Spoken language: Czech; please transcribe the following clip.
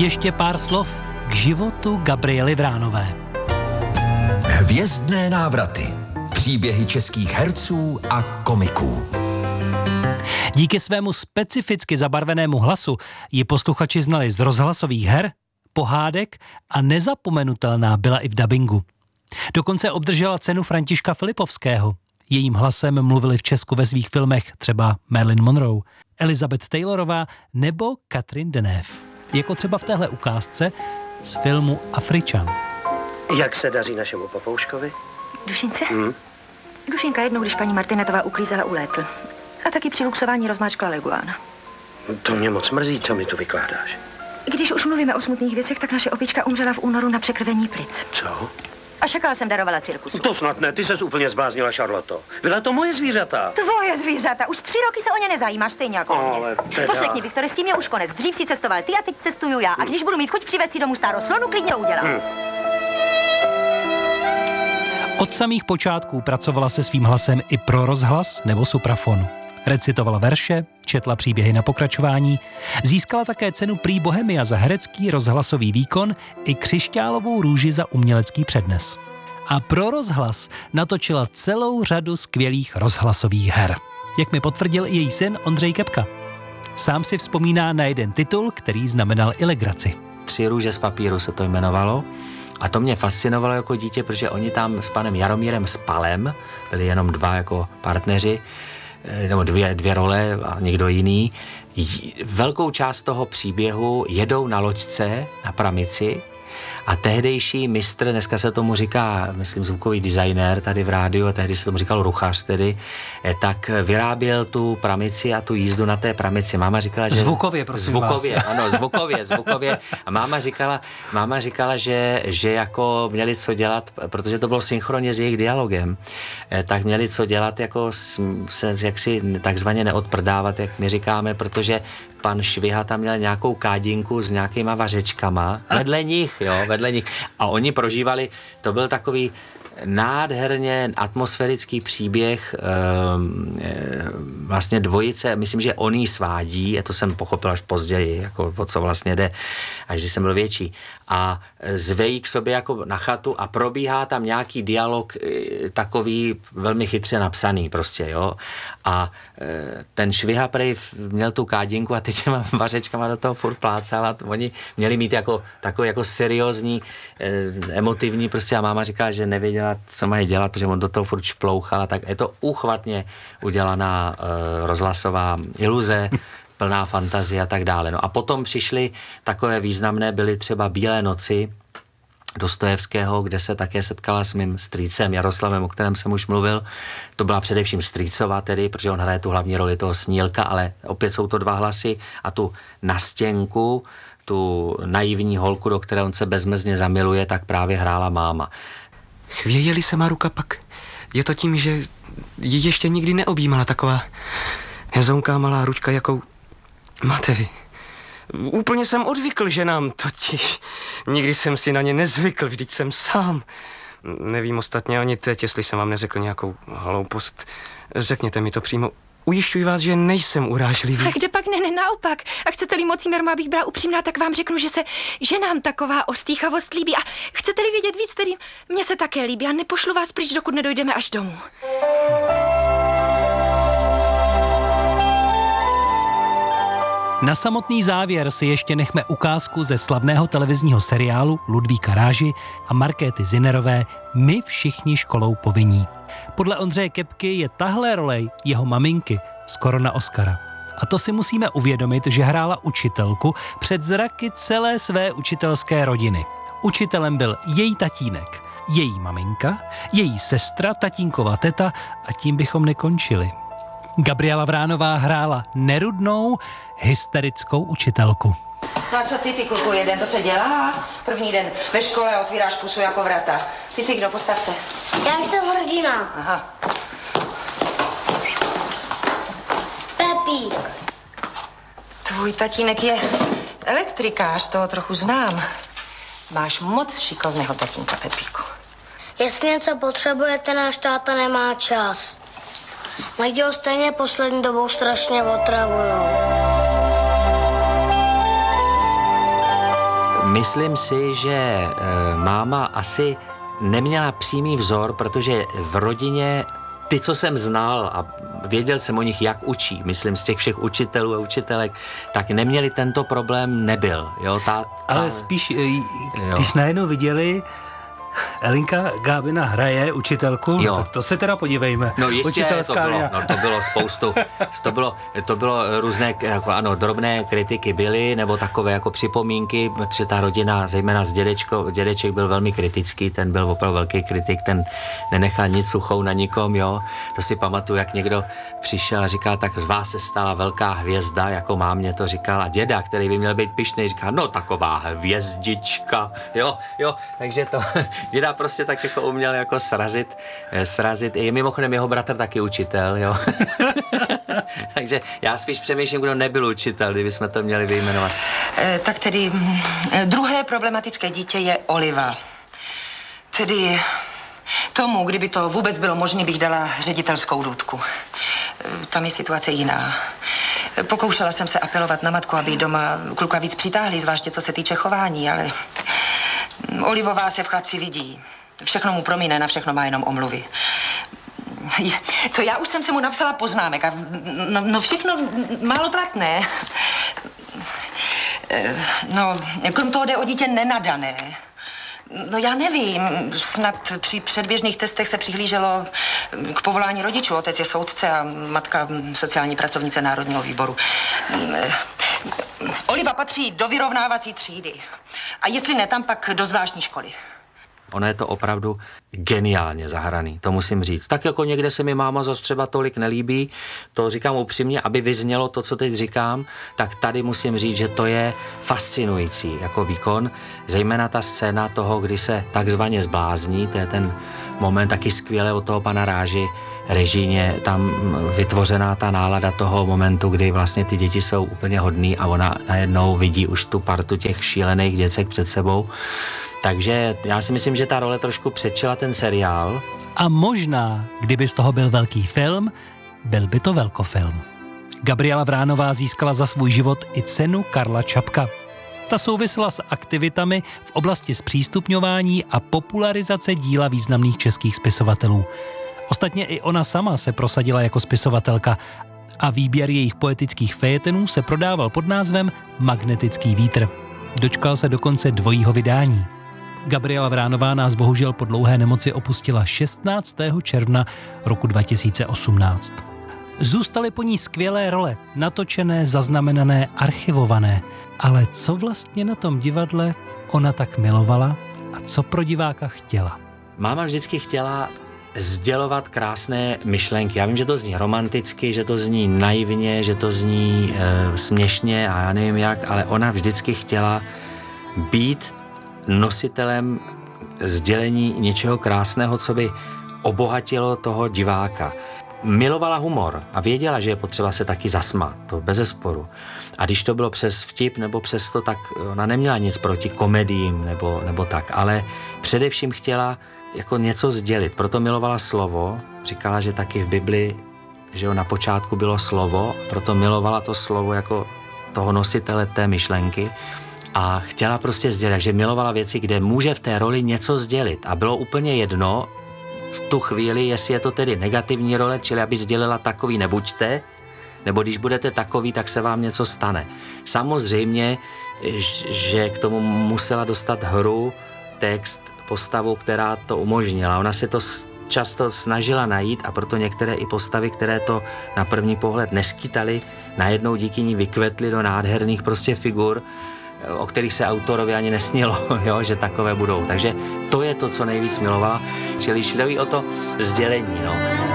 Ještě pár slov k životu Gabriely Vránové. Hvězdné návraty. Příběhy českých herců a komiků. Díky svému specificky zabarvenému hlasu ji posluchači znali z rozhlasových her, pohádek a nezapomenutelná byla i v dabingu. Dokonce obdržela cenu Františka Filipovského. Jejím hlasem mluvili v Česku ve svých filmech třeba Marilyn Monroe, Elizabeth Taylorová nebo Catherine Deneuve. Jako třeba v téhle ukázce z filmu Afričan. Jak se daří našemu papouškovi? Dušince? Dušinka jednou, když paní Martinetová uklízela, ulétl. A taky při luxování rozmáčkla leguána. To mě moc mrzí, co mi tu vykládáš. Když už mluvíme o smutných věcech, tak naše opička umřela v únoru na překrvení plic. Co? A šakal jsem darovala cirkusu. To snad ne, ty ses úplně zbláznila, Charloto. Byla to moje zvířata. Tvoje zvířata, už 3 roky se o ně nezajímáš, stejně jako o mě. Ale teda... Poslechni, Viktore, s tím je už konec. Dřív si cestoval ty a teď cestuju já. A když budu mít chuť přivést si domů starou slonu, klidně udělám. Od samých počátků pracovala se svým hlasem i pro rozhlas nebo suprafon. Recitovala verše, četla příběhy na pokračování, získala také cenu Prix Bohemia za herecký rozhlasový výkon i křišťálovou růži za umělecký přednes. A pro rozhlas natočila celou řadu skvělých rozhlasových her. Jak mi potvrdil i její syn Ondřej Kepka. Sám si vzpomíná na jeden titul, který znamenal i legraci. 3 růže z papíru se to jmenovalo. A to mě fascinovalo jako dítě, protože oni tam s panem Jaromírem Spalem, byli jenom 2 jako partneři, nebo dvě role a někdo jiný. Velkou část toho příběhu jedou na loďce na pramici a tehdejší mistr, dneska se tomu říká, myslím, zvukový designér tady v rádiu, a tehdy se tomu říkal ruchař tedy, tak vyráběl tu pramici a tu jízdu na té pramici. Máma říkala, že... Zvukově, prosím vás. Ano, zvukově. A máma říkala, že jako měli co dělat, protože to bylo synchronně s jejich dialogem, tak měli co dělat, jako se jaksi takzvaně neodprdávat, jak my říkáme, protože pan Šviha tam měl nějakou kádinku s nějakýma vařečkama vedle nich. A oni prožívali, to byl takový nádherně atmosférický příběh vlastně dvojice, myslím, že on jí svádí, to jsem pochopil až později, jako o co vlastně jde, až když jsem byl větší. A zve jí k sobě jako na chatu a probíhá tam nějaký dialog takový velmi chytře napsaný prostě, jo. A ten Šviha prej měl tu kádinku a teď těma vařečkama do toho furt plácal a oni měli mít jako takový jako seriózní, emotivní prostě a máma říkala, že nevěděla, co mají dělat, protože on do toho furt šplouchal a tak. Je to úchvatně udělaná rozhlasová iluze, plná fantazie a tak dále. No a potom přišly takové významné, byly třeba Bílé noci Dostojevského, kde se také setkala s mým strýcem Jaroslavem, o kterém jsem už mluvil. To byla především strýcová tedy, protože on hraje tu hlavní roli toho Snílka, ale opět jsou to 2 hlasy a tu Nastěnku, tu naivní holku, do které on se bezmezně zamiluje, tak právě hrála máma. Chvěje-li se má ruka pak? Je to tím, že ji ještě nikdy neobjímala taková hezonká malá ručka, jakou máte vy. Úplně jsem odvykl ženám totiž. Nikdy jsem si na ně nezvykl, vždyť jsem sám. Nevím ostatně ani teď, jestli jsem vám neřekl nějakou hloupost. Řekněte mi to přímo. Ujišťuji vás, že nejsem urážlivý. A kde pak ne, naopak. A chcete-li mocí merma, abych byla upřímná, tak vám řeknu, že se ženám taková ostýchavost líbí. A chcete-li vědět víc, tedy mně se také líbí. A nepošlu vás pryč, dokud nedojdeme až domů. Na samotný závěr si ještě nechme ukázku ze slavného televizního seriálu Ludvíka Ráži a Markéty Zinnerové My všichni školou povinní. Podle Ondřeje Kepky je tahle role jeho maminky skoro na Oscara. A to si musíme uvědomit, že hrála učitelku před zraky celé své učitelské rodiny. Učitelem byl její tatínek, její maminka, její sestra, tatínkova teta a tím bychom nekončili. Gabriela Vránová hrála nerudnou, hysterickou učitelku. No a co ty kluku, jeden to se dělá? První den ve škole otvíráš pusu jako vrata. Ty jsi kdo, postav se. Já jsem hrdina. Aha. Pepík. Tvůj tatínek je elektrikář, toho trochu znám. Máš moc šikovného tatínka, Pepíku. Jestli něco potřebujete, náš táta nemá čas. Lidi ho stejně poslední dobou strašně otravujou. Myslím si, že máma asi neměla přímý vzor, protože v rodině ty, co jsem znal a věděl jsem o nich, jak učí, myslím z těch všech učitelů a učitelek, tak neměli tento problém, nebyl. Jo, Ale spíš, když najednou viděli, Elinka Gábina hraje učitelku, no, tak to se teda podívejme. No jistě, to bylo spoustu, to bylo různé, jako, ano, drobné kritiky byly, nebo takové jako připomínky, protože ta rodina, zejména dědeček byl velmi kritický, ten byl opravdu velký kritik, ten nenechal nic suchou na nikom, jo. To si pamatuju, jak někdo přišel a říkal, tak z vás se stala velká hvězda, jako mámě to říkal, a děda, který by měl být pyšný, říkal, no taková hvězdička, jo, takže to děda prostě tak jako uměl jako srazit. I mimochodem jeho bratr taky učitel, jo. Takže já spíš přemýšlím, kdo nebyl učitel, kdybychom to měli vyjmenovat. Tak tedy druhé problematické dítě je Oliva. Tedy tomu, kdyby to vůbec bylo možné, bych dala ředitelskou důtku. Tam je situace jiná. Pokoušela jsem se apelovat na matku, aby doma kluka víc přitáhli, zvláště co se týče chování, ale Olivová se v chlapci vidí. Všechno mu promíne, na všechno má jenom omluvy. Co, já už jsem se mu napsala poznámek a no všechno málo platné. No, krom toho jde o dítě nenadané. No já nevím, snad při předběžných testech se přihlíželo k povolání rodičů. Otec je soudce a matka sociální pracovnice Národního výboru. Oliva patří do vyrovnávací třídy. A jestli ne tam, pak do zvláštní školy. Ono je to opravdu geniálně zahraný, to musím říct. Tak jako někde se mi máma zas třeba tolik nelíbí, to říkám upřímně, aby vyznělo to, co teď říkám, tak tady musím říct, že to je fascinující jako výkon, zejména ta scéna toho, kdy se takzvaně zblázní, to je ten moment taky skvěle od toho pana Ráži, režijně tam vytvořená ta nálada toho momentu, kdy vlastně ty děti jsou úplně hodný a ona najednou vidí už tu partu těch šílených děcek před sebou. Takže já si myslím, že ta role trošku předčila ten seriál. A možná, kdyby z toho byl velký film, byl by to velkofilm. Gabriela Vránová získala za svůj život i cenu Karla Čapka. Ta souvisela s aktivitami v oblasti zpřístupňování a popularizace díla významných českých spisovatelů. Ostatně i ona sama se prosadila jako spisovatelka a výběr jejich poetických fejetonů se prodával pod názvem Magnetický vítr. Dočkal se dokonce dvojího vydání. Gabriela Vránová nás bohužel po dlouhé nemoci opustila 16. června roku 2018. Zůstaly po ní skvělé role, natočené, zaznamenané, archivované. Ale co vlastně na tom divadle ona tak milovala a co pro diváka chtěla? Máma vždycky chtěla sdělovat krásné myšlenky. Já vím, že to zní romanticky, že to zní naivně, že to zní směšně a já nevím jak, ale ona vždycky chtěla být nositelem sdělení něčeho krásného, co by obohatilo toho diváka. Milovala humor a věděla, že je potřeba se taky zasmát, to bezesporu. A když to bylo přes vtip nebo přes to, tak ona neměla nic proti komediím nebo tak, ale především chtěla jako něco sdělit, proto milovala slovo, říkala, že taky v Bibli, že na počátku bylo slovo, proto milovala to slovo jako toho nositele té myšlenky a chtěla prostě sdělit, že milovala věci, kde může v té roli něco sdělit a bylo úplně jedno v tu chvíli, jestli je to tedy negativní role, čili aby sdělila takový nebuďte, nebo když budete takový, tak se vám něco stane. Samozřejmě, že k tomu musela dostat hru, text, postavu, která to umožnila. Ona se to často snažila najít a proto některé i postavy, které to na první pohled neskýtaly, najednou díky ní vykvetly do nádherných prostě figur, o kterých se autorovi ani nesnilo, jo, že takové budou. Takže to je to, co nejvíc milovala, čili šlo jí o to sdělení. No.